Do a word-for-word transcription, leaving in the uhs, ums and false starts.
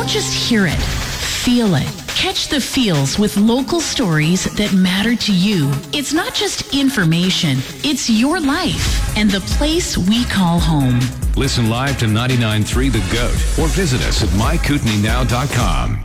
just hear it, feel it. Catch the feels with local stories that matter to you. It's not just information, it's your life and the place we call home. Listen live to ninety-nine point three The Goat or visit us at my kootenai now dot com.